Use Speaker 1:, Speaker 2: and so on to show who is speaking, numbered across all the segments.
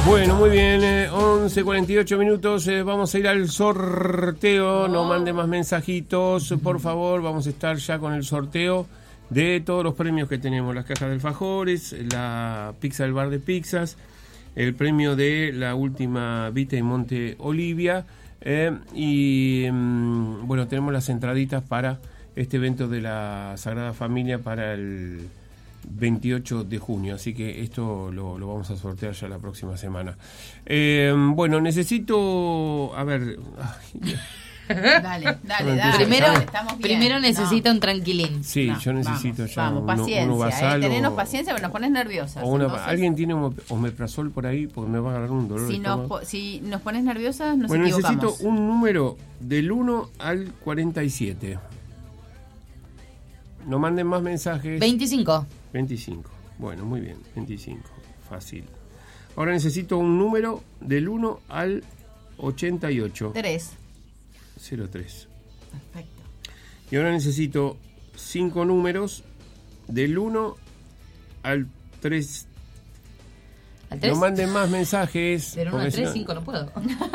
Speaker 1: Bueno, muy bien, 11:48 minutos, vamos a ir al sorteo, no mande más mensajitos, por favor, vamos a estar ya con el sorteo de todos los premios que tenemos, las cajas de alfajores, la pizza del bar de pizzas, el premio de la última Vita y Monte Olivia, y bueno, tenemos las entraditas para este evento de la Sagrada Familia para el 28 de junio, así que esto lo vamos a sortear ya la próxima semana. Bueno, necesito, a ver,
Speaker 2: dale. Primero necesita un tranquilín.
Speaker 1: Sí, yo necesito ya
Speaker 2: paciencia,
Speaker 1: vasal,
Speaker 2: tenernos paciencia, porque nos pones nerviosas.
Speaker 1: ¿Alguien tiene omeprazol por ahí? Porque me va a agarrar un dolor.
Speaker 2: Si nos pones nerviosas, nos
Speaker 1: equivocamos.
Speaker 2: Necesito
Speaker 1: un número del 1 al 47. No manden más mensajes.
Speaker 2: 25.
Speaker 1: Bueno, muy bien, 25. Fácil. Ahora necesito un número del 1 al 88.
Speaker 2: 3.
Speaker 1: 03.
Speaker 2: Perfecto.
Speaker 1: Y ahora necesito 5 números del 1 al 3.
Speaker 2: ¿Al 3?
Speaker 1: No manden más mensajes.
Speaker 2: Del 1 al 3, 5 no puedo.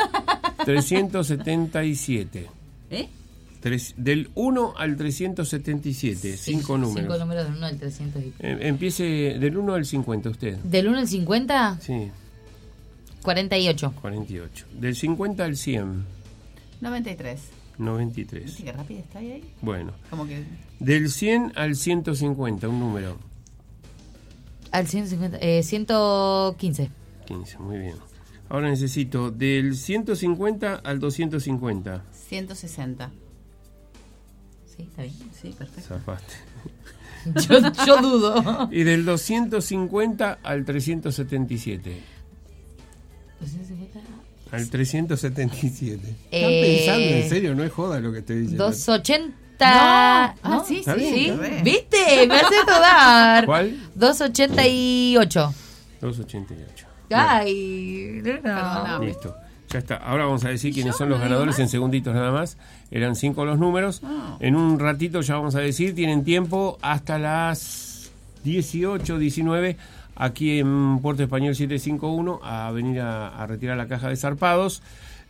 Speaker 1: 377. Del 1 al 377, 5 números.
Speaker 2: 5 números del 1 al 377.
Speaker 1: Empiece del 1 al 50 usted.
Speaker 2: ¿Del 1 al 50?
Speaker 1: Sí.
Speaker 2: 48.
Speaker 1: Del 50 al 100.
Speaker 2: 93. ¿Viste qué rápida está ahí?
Speaker 1: Bueno.
Speaker 2: Como que...
Speaker 1: Del 100 al 150, un número.
Speaker 2: Al 150, 115.
Speaker 1: 15, muy bien. Ahora necesito del 150 al 250.
Speaker 2: 160. Sí, está bien. Sí, perfecto.
Speaker 1: Zafaste.
Speaker 2: Yo dudo.
Speaker 1: Y del 250 al 377.
Speaker 2: 250
Speaker 1: al 377. ¿Están pensando en serio? No es joda lo que estoy diciendo.
Speaker 2: 280.
Speaker 1: No.
Speaker 2: Sí.
Speaker 1: Bien,
Speaker 2: ¿Viste? Me hace dudar.
Speaker 1: ¿Cuál?
Speaker 2: 288.
Speaker 1: 288.
Speaker 2: Ay,
Speaker 1: no. Listo. Ya está. Ahora vamos a decir quiénes son los ganadores en segunditos nada más. Eran 5 los números. En un ratito ya vamos a decir. Tienen tiempo hasta las 18, 19 aquí en Puerto Español 751 a venir a retirar la caja de zarpados.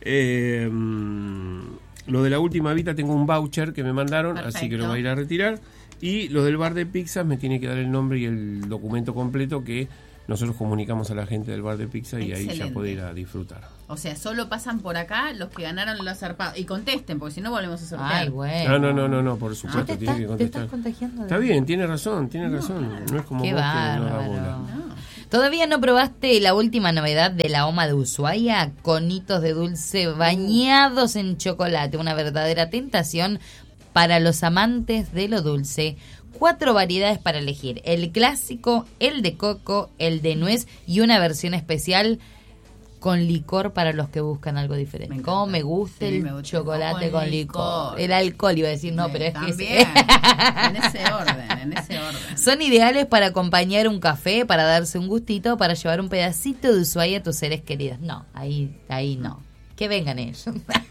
Speaker 1: Lo de la última Vita tengo un voucher que me mandaron, así que lo voy a ir a retirar. Y lo del bar de pizzas me tiene que dar el nombre y el documento completo que nosotros comunicamos a la gente del bar de pizza y ahí ya puede ir a disfrutar.
Speaker 2: O sea, solo pasan por acá los que ganaron los zarpados. Y contesten, porque si no volvemos a sortear.
Speaker 3: Ay, bueno.
Speaker 1: No, por supuesto, tiene que contestar.
Speaker 3: Te estás contagiando.
Speaker 1: Está bien, tiene razón. No es como vos que no da bola.
Speaker 3: ¿Todavía no probaste la última novedad de la OMA de Ushuaia? Conitos de dulce bañados en chocolate, una verdadera tentación para los amantes de lo dulce. 4 variedades para elegir: el clásico, el de coco, el de nuez y una versión especial con licor para los que buscan algo diferente. ¿Cómo me gusta el chocolate con licor? El alcohol iba a decir, no, pero es
Speaker 2: también, que... en ese orden.
Speaker 3: Son ideales para acompañar un café, para darse un gustito, para llevar un pedacito de Ushuaia a tus seres queridos. No, ahí no. Que vengan ellos.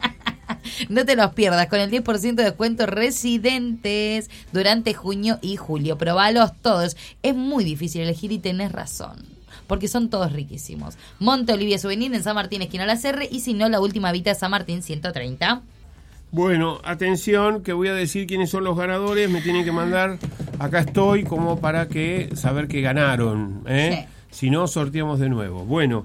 Speaker 3: No te los pierdas, con el 10% de descuento residentes durante junio y julio. Probalos todos. Es muy difícil elegir y tenés razón, porque son todos riquísimos. Monte Olivia Souvenir en San Martín, esquina La Serre, y si no, la última Vita San Martín 130.
Speaker 1: Bueno, atención, que voy a decir quiénes son los ganadores. Me tienen que mandar, acá estoy, como para que saber que ganaron, ¿eh? Sí. Si no, sorteamos de nuevo. Bueno,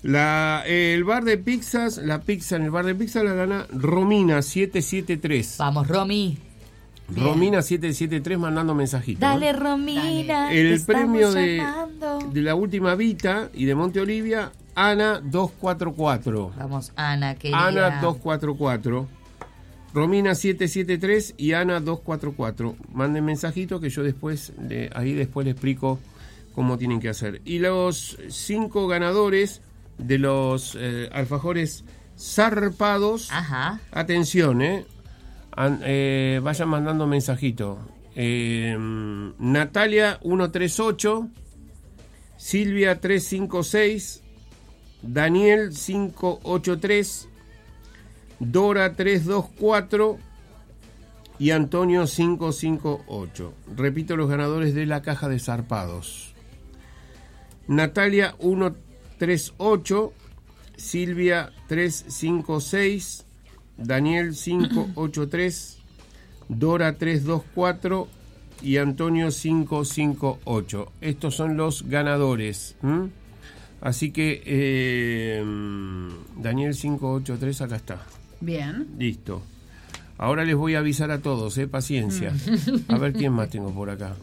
Speaker 1: el bar de pizzas, la pizza en el bar de pizzas la gana Romina 773.
Speaker 3: Vamos, Romy.
Speaker 1: Bien. Romina 773 mandando mensajitos.
Speaker 3: Dale, Romina.
Speaker 1: El premio de la última Vita y de Monte Olivia, Ana 244.
Speaker 3: Vamos, Ana, querida.
Speaker 1: Ana 244. Romina 773 y Ana 244. Manden mensajitos que yo después le explico cómo tienen que hacer. Y los 5 ganadores de los alfajores zarpados.
Speaker 3: Ajá.
Speaker 1: Atención, vayan mandando mensajitos. Natalia 138, Silvia 356, Daniel 583, Dora 324 y Antonio 558. Repito los ganadores de la caja de zarpados. Natalia 138, Silvia 356, Daniel 583, Dora 324 y Antonio 558. Estos son los ganadores. Así que Daniel 583 acá está.
Speaker 2: Bien.
Speaker 1: Listo. Ahora les voy a avisar a todos, paciencia. A ver quién más tengo por acá.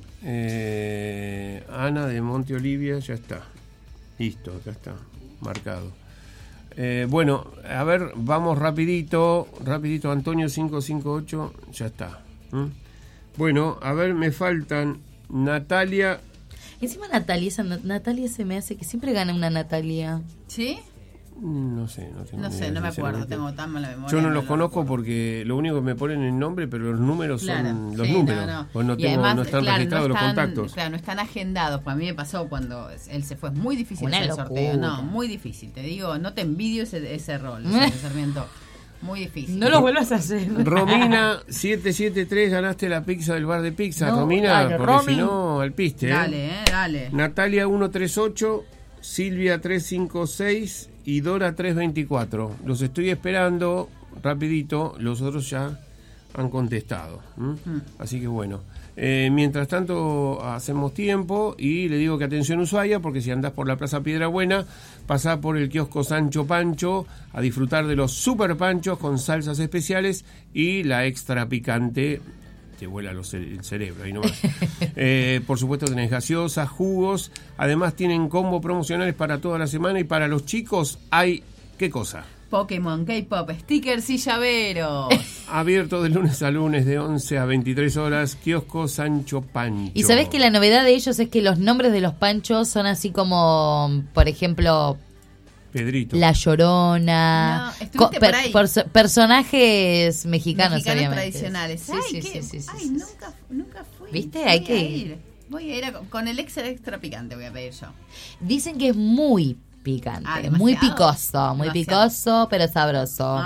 Speaker 1: Ana de Monte Olivia, ya está. Listo, acá está, marcado. Bueno, a ver, vamos rapidito, Antonio 558, ya está. Bueno, a ver, me faltan Natalia.
Speaker 3: Encima Natalia se me hace que siempre gana una Natalia.
Speaker 2: ¿Sí?
Speaker 1: No sé,
Speaker 2: no me acuerdo, tengo tan mala memoria.
Speaker 1: Yo no los conozco porque lo único que me ponen el nombre, pero los números son los números.
Speaker 2: No
Speaker 1: están registrados los contactos.
Speaker 2: Claro, no están agendados. Pues a mí me pasó cuando él se fue. Es muy difícil
Speaker 3: Una
Speaker 2: hacer el
Speaker 3: locura.
Speaker 2: sorteo. No, muy difícil. Te digo, no te envidio ese rol, ese Sarmiento. Muy difícil.
Speaker 3: No lo vuelvas a hacer.
Speaker 1: Romina 773, ganaste la pizza del bar de pizza.
Speaker 3: No,
Speaker 1: Romina,
Speaker 3: dale,
Speaker 1: porque
Speaker 3: Romy.
Speaker 1: si no, al piste.
Speaker 2: Dale.
Speaker 1: Natalia 138, Silvia 356 y Dora 324. Los estoy esperando rapidito, los otros ya han contestado. Así que bueno, mientras tanto hacemos tiempo y le digo que atención Ushuaia, porque si andás por la Plaza Piedra Buena, pasá por el kiosco Sancho Pancho a disfrutar de los super panchos con salsas especiales y la extra picante. Te vuela el cerebro ahí nomás. Por supuesto tenés gaseosas, jugos. Además tienen combo promocionales para toda la semana. Y para los chicos hay... ¿Qué cosa?
Speaker 2: Pokémon, K-pop, stickers y llaveros.
Speaker 1: Abierto de lunes a lunes de 11 a 23 horas. Kiosco Sancho Pancho.
Speaker 3: Y sabés que la novedad de ellos es que los nombres de los panchos son así como, por ejemplo...
Speaker 1: Pedrito.
Speaker 3: La Llorona,
Speaker 2: No, estuviste por ahí.
Speaker 3: Personajes mexicanos obviamente.
Speaker 2: Tradicionales.
Speaker 3: Sí.
Speaker 2: Nunca fui.
Speaker 3: ¿Viste?
Speaker 2: Voy
Speaker 3: Hay
Speaker 2: a
Speaker 3: que
Speaker 2: ir. Voy a ir con el extra picante, voy a pedir yo.
Speaker 3: Dicen que es muy picante,
Speaker 2: ¿demasiado?
Speaker 3: muy picoso,
Speaker 2: Demasiado.
Speaker 3: pero sabroso.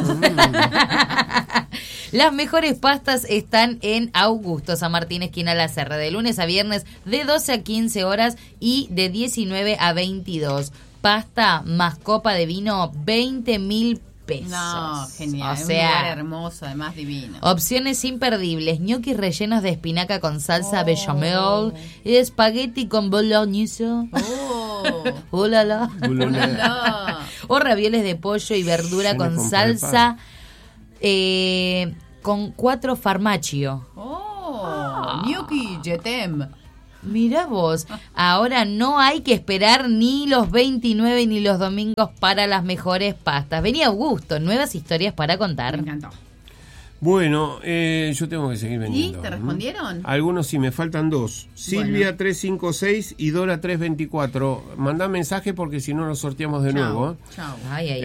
Speaker 3: Las mejores pastas están en Augusto San Martín, esquina La Serra, de lunes a viernes de 12 a 15 horas y de 19 a 22. Pasta más copa de vino, 20.000 pesos.
Speaker 2: No, genial.
Speaker 3: O
Speaker 2: Es
Speaker 3: sea,
Speaker 2: un lugar hermoso, además divino.
Speaker 3: opciones imperdibles: ñoquis rellenos de espinaca con salsa bechamel y espagueti con bolognese.
Speaker 2: Oh,
Speaker 3: La, la.
Speaker 2: no.
Speaker 3: O ravioles de pollo y verdura
Speaker 1: Ya
Speaker 3: con
Speaker 1: me compré
Speaker 3: salsa con 4 farmaccio.
Speaker 2: Gnocchi, jetem.
Speaker 3: Mirá vos, ahora no hay que esperar ni los 29 ni los domingos para las mejores pastas. Vení Augusto, nuevas historias para contar.
Speaker 2: Me encantó.
Speaker 1: Bueno, yo tengo que seguir vendiendo.
Speaker 2: ¿Y te respondieron?
Speaker 1: Algunos sí, me faltan 2. Silvia 356 y Dora 324. Mandá mensaje porque si no los sorteamos de nuevo.
Speaker 2: Chao.
Speaker 3: Ay.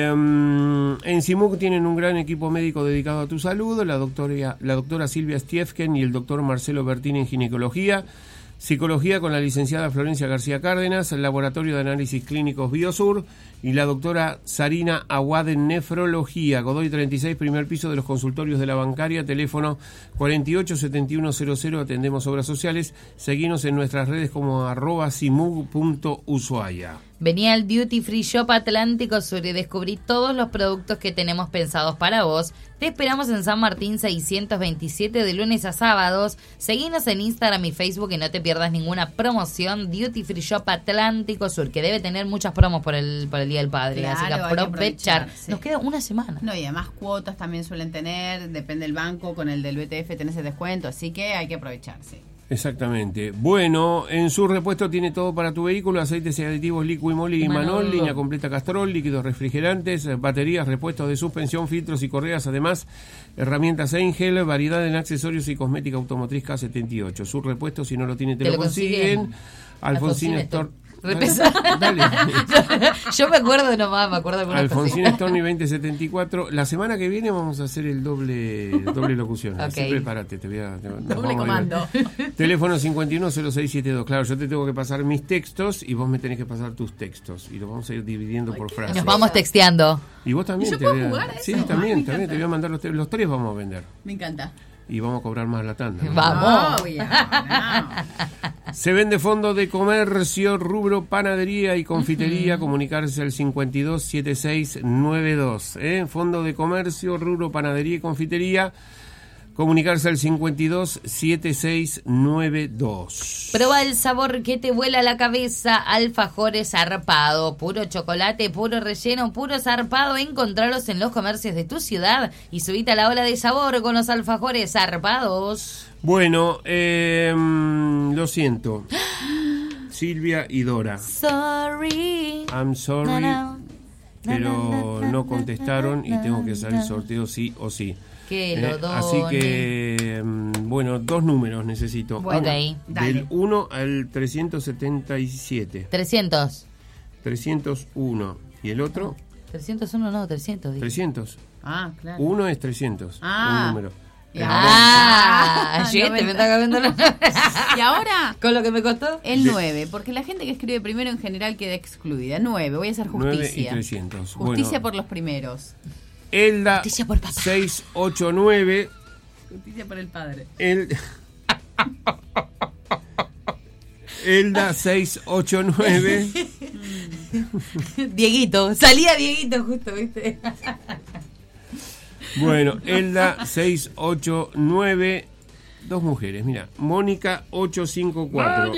Speaker 1: En CIMUC tienen un gran equipo médico dedicado a tu salud. La doctora Silvia Stiefken y el doctor Marcelo Bertini en ginecología. Psicología con la licenciada Florencia García Cárdenas, el Laboratorio de Análisis Clínicos Biosur y la doctora Sarina Aguad en Nefrología, Godoy 36, primer piso de los consultorios de la bancaria, teléfono 487100, atendemos obras sociales, seguinos en nuestras redes como @simug.ushuaia.
Speaker 3: Vení al Duty Free Shop Atlántico Sur y descubrí todos los productos que tenemos pensados para vos. Te esperamos en San Martín 627 de lunes a sábados. Seguinos en Instagram y Facebook y no te pierdas ninguna promoción. Duty Free Shop Atlántico Sur, que debe tener muchas promos por el Día del Padre.
Speaker 2: Claro,
Speaker 3: así que
Speaker 2: hay que
Speaker 3: aprovechar.
Speaker 2: aprovechar, sí.
Speaker 3: Nos queda una semana.
Speaker 2: No, y además cuotas también suelen tener, depende del banco, con el del BTF tenés el descuento, así que hay que aprovecharse.
Speaker 1: Exactamente. Bueno, en su repuesto tiene todo para tu vehículo: aceites y aditivos Liqui Moly y Manol, línea completa Castrol, líquidos refrigerantes, baterías, repuestos de suspensión, filtros y correas, además herramientas Angel, variedad en accesorios y cosmética automotriz K78. Su repuesto, si no lo tiene, te lo consiguen. Alfonsín Store. Dale.
Speaker 3: Yo me acuerdo nomás, algunas
Speaker 1: Alfonsín
Speaker 3: cositas.
Speaker 1: Storni 2074. La semana que viene vamos a hacer el doble locución. Así
Speaker 3: Ok.
Speaker 1: prepárate,
Speaker 2: Doble comando.
Speaker 1: Teléfono 510672. Claro, yo te tengo que pasar mis textos y vos me tenés que pasar tus textos. Y los vamos a ir dividiendo por frases.
Speaker 3: Nos vamos texteando.
Speaker 1: Y vos también.
Speaker 2: ¿Yo puedo jugar a
Speaker 1: Sí,
Speaker 2: eso?
Speaker 1: también
Speaker 2: Me encanta.
Speaker 1: te voy a mandar los 3 vamos a vender.
Speaker 2: Me encanta.
Speaker 1: y vamos a cobrar más la tanda, ¿no?
Speaker 3: Vamos.
Speaker 2: Obvio, no.
Speaker 1: Se vende fondo de comercio, rubro panadería y confitería. Comunicarse al 527692. Fondo de comercio, rubro panadería y confitería. Comunicarse al 527692.
Speaker 3: Proba el sabor que te vuela la cabeza. Alfajores Zarpado. Puro chocolate, puro relleno, puro zarpado. Encontralos en los comercios de tu ciudad y subite a la ola de sabor con los alfajores Zarpados.
Speaker 1: Bueno, lo siento. Silvia y Dora.
Speaker 3: Sorry.
Speaker 1: I'm sorry,
Speaker 3: No,
Speaker 1: pero no contestaron y tengo que hacer el sorteo sí o sí.
Speaker 3: Que lo donen.
Speaker 1: Así que, bueno, 2 números necesito.
Speaker 2: Bueno,
Speaker 3: Ok.
Speaker 2: dale.
Speaker 1: Del 1 al 377.
Speaker 3: 300.
Speaker 1: 301. ¿Y el otro?
Speaker 3: 301 no, 300. dije.
Speaker 1: 300.
Speaker 2: Ah, claro.
Speaker 1: 1 es 300.
Speaker 2: Ah.
Speaker 1: Un número.
Speaker 2: Y
Speaker 3: Gente, me
Speaker 2: 90.
Speaker 3: está cambiando la...
Speaker 2: Y ahora,
Speaker 3: ¿Con lo que me costó?
Speaker 2: el 9, porque la gente que escribe primero en general queda excluida. 9, voy a hacer
Speaker 1: 9 y
Speaker 2: justicia.
Speaker 1: 300.
Speaker 2: Justicia
Speaker 1: Bueno,
Speaker 2: por los primeros.
Speaker 1: Elda
Speaker 3: Justicia por papá.
Speaker 1: 689.
Speaker 2: Justicia por el padre.
Speaker 1: Elda 689.
Speaker 3: Dieguito, salía Dieguito justo, ¿viste?
Speaker 1: Bueno, Elda 689. 2 mujeres, mira. Mónica 854.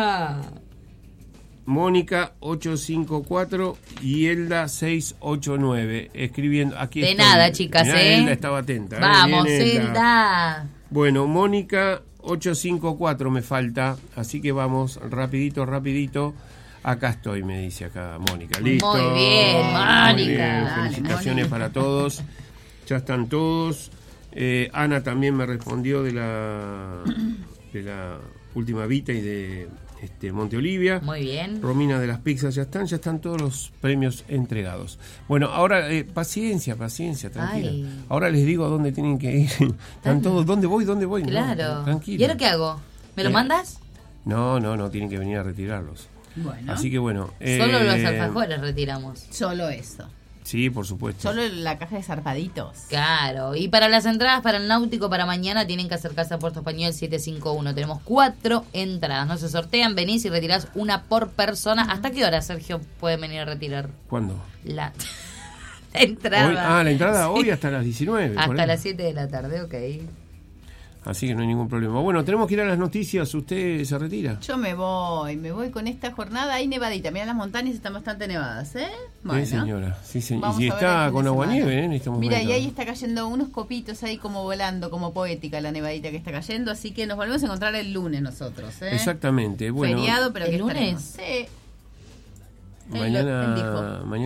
Speaker 1: Mónica 854 y Elda 689. Escribiendo. Aquí
Speaker 3: De
Speaker 1: estoy.
Speaker 3: nada, chicas,
Speaker 1: Mirá,
Speaker 3: ¿eh?
Speaker 1: Elda estaba atenta.
Speaker 3: Vamos,
Speaker 1: Bien,
Speaker 3: Elda.
Speaker 1: Bueno, Mónica 854 me falta. Así que vamos, rapidito. Acá estoy, me dice acá Mónica. Listo.
Speaker 3: Muy bien, Mónica.
Speaker 1: Muy bien,
Speaker 2: Dale,
Speaker 1: felicitaciones
Speaker 2: Mónica.
Speaker 1: para todos. Ya están todos. Ana también me respondió de la última Vita y de Monte Olivia.
Speaker 3: Muy bien.
Speaker 1: Romina de las pizzas ya están todos los premios entregados. Bueno, ahora paciencia, tranquila.
Speaker 3: Ay.
Speaker 1: Ahora les digo a dónde tienen que ir. Están todos, ¿dónde voy?
Speaker 3: Claro.
Speaker 1: No, tranquilo.
Speaker 3: ¿Y ahora qué hago? ¿Me lo mandas?
Speaker 1: No, tienen que venir a retirarlos.
Speaker 2: Bueno,
Speaker 1: Así que bueno.
Speaker 3: Solo los alfajores retiramos.
Speaker 2: solo eso.
Speaker 1: Sí, por supuesto.
Speaker 2: Solo la caja de zarpaditos.
Speaker 3: Claro, y para las entradas para el Náutico para mañana tienen que acercarse a Puerto Español 751. Tenemos 4 entradas, no se sortean, venís y retirás una por persona. ¿Hasta qué hora, Sergio, pueden venir a retirar
Speaker 1: ¿Cuándo?
Speaker 3: la entrada?
Speaker 1: Hoy, la entrada hoy hasta las 19. por
Speaker 3: Hasta
Speaker 1: ahí.
Speaker 3: las 7 de la tarde, ok.
Speaker 1: Así que no hay ningún problema. Bueno, tenemos que ir a las noticias. ¿Usted se retira?
Speaker 2: Yo me voy con esta jornada. Hay nevadita, mirá, las montañas están bastante nevadas, ¿eh? Bueno.
Speaker 1: Sí, señora. Sí,
Speaker 2: Vamos
Speaker 1: y
Speaker 2: a ver el
Speaker 1: está
Speaker 2: fin
Speaker 1: con
Speaker 2: de semana.
Speaker 1: aguanieve en este momento.
Speaker 2: Mira, y ahí está cayendo unos copitos ahí como volando, como poética la nevadita que está cayendo, así que nos volvemos a encontrar el lunes nosotros, ¿eh?
Speaker 1: Exactamente. Bueno,
Speaker 2: Feriado, pero
Speaker 3: ¿el
Speaker 2: que
Speaker 3: lunes?
Speaker 2: estaremos. Sí.
Speaker 1: mañana,
Speaker 2: Él dijo.
Speaker 1: mañana